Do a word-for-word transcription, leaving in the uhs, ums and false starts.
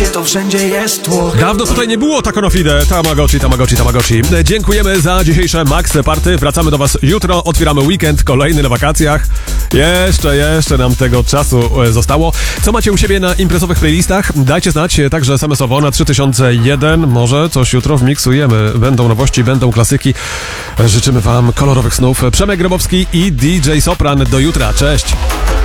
gdzie to wszędzie jest tło. Dawno tutaj nie było Takonofide, Tamagotchi, Tamagotchi, Tamagotchi. Dziękujemy za dzisiejsze Max Party. Wracamy do was jutro, otwieramy weekend, kolejny na wakacjach. Jeszcze, jeszcze nam tego czasu zostało. Co macie u siebie na imprezowych playlistach? Dajcie znać, także es em es owo na trzy tysiące jeden. Może coś jutro wmiksujemy. Będą nowości, będą klasyki. Życzymy wam kolorowych snów. Przemek Grabowski i D J Sopran. Do jutra, cześć!